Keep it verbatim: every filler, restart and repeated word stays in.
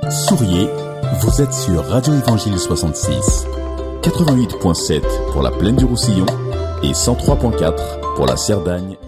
Souriez, vous êtes sur Radio Évangile soixante-six, quatre-vingt-huit virgule sept pour la plaine du Roussillon et cent trois virgule quatre pour la Cerdagne